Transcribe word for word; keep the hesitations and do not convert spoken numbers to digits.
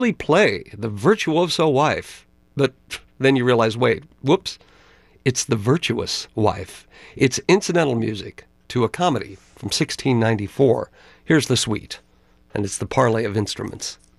play the virtuoso wife. But then you realize, wait, whoops, it's the virtuous wife. It's incidental music to a comedy from sixteen ninety-four. Here's the suite, and it's the parley of instruments.